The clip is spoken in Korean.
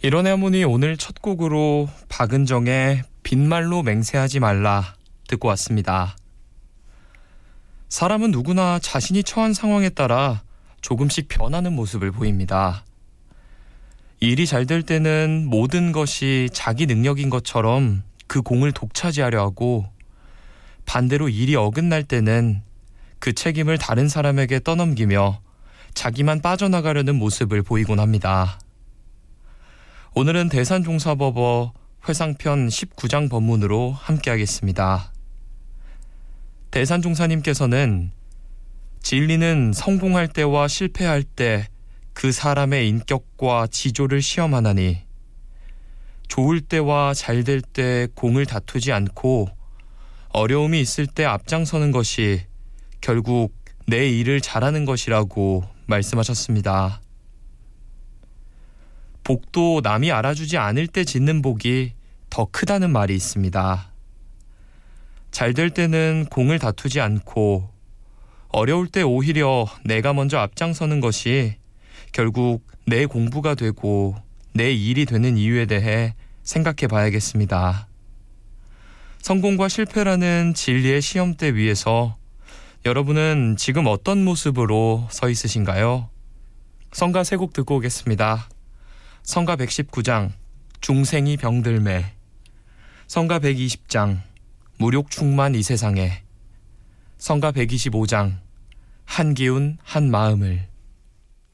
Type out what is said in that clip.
이런 하모니 오늘 첫 곡으로 박은정의 빈말로 맹세하지 말라 듣고 왔습니다. 사람은 누구나 자신이 처한 상황에 따라 조금씩 변하는 모습을 보입니다. 일이 잘 될 때는 모든 것이 자기 능력인 것처럼 그 공을 독차지하려 하고, 반대로 일이 어긋날 때는 그 책임을 다른 사람에게 떠넘기며 자기만 빠져나가려는 모습을 보이곤 합니다. 오늘은 대산종사법어 회상편 19장 법문으로 함께하겠습니다. 대산종사님께서는 진리는 성공할 때와 실패할 때 그 사람의 인격과 지조를 시험하나니, 좋을 때와 잘 될 때 공을 다투지 않고 어려움이 있을 때 앞장서는 것이 결국 내 일을 잘하는 것이라고 말씀하셨습니다. 복도 남이 알아주지 않을 때 짓는 복이 더 크다는 말이 있습니다. 잘 될 때는 공을 다투지 않고 어려울 때 오히려 내가 먼저 앞장서는 것이 결국 내 공부가 되고 내 일이 되는 이유에 대해 생각해 봐야겠습니다. 성공과 실패라는 진리의 시험대 위에서 여러분은 지금 어떤 모습으로 서 있으신가요? 성가 세 곡 듣고 오겠습니다. 성가 119장 중생이 병들매, 성가 120장 무욕 충만 이 세상에, 성가 125장 한기운 한 마음을.